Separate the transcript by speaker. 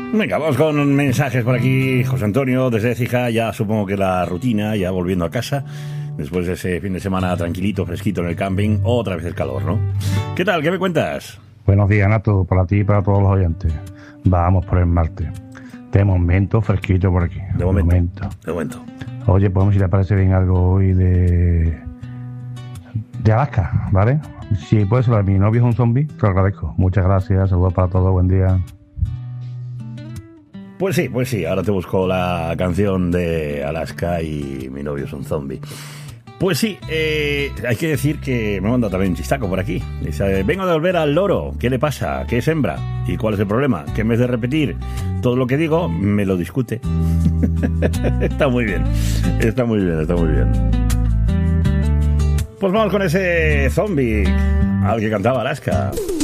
Speaker 1: Venga, vamos con mensajes por aquí. José Antonio, desde Écija, ya supongo que la rutina, ya volviendo a casa, después de ese fin de semana tranquilito, fresquito en el camping, otra vez el calor, ¿no? ¿Qué tal? ¿Qué me cuentas?
Speaker 2: Buenos días, Nato, para ti y para todos los oyentes. Vamos por el martes. De momento, fresquito por aquí.
Speaker 1: De momento.
Speaker 2: Oye, podemos, si te parece bien, algo hoy de Alaska, ¿vale? Si puedes hablar, mi novio es un zombie, te lo agradezco. Muchas gracias, saludos para todos, buen día.
Speaker 1: Pues sí, ahora te busco la canción de Alaska y mi novio es un zombie. Pues sí, hay que decir que me manda también un chistaco por aquí. Dice, vengo de volver al loro, ¿qué le pasa? ¿Qué es hembra? ¿Y cuál es el problema? Que en vez de repetir todo lo que digo, me lo discute. Está muy bien. Pues vamos con ese zombie al que cantaba Alaska.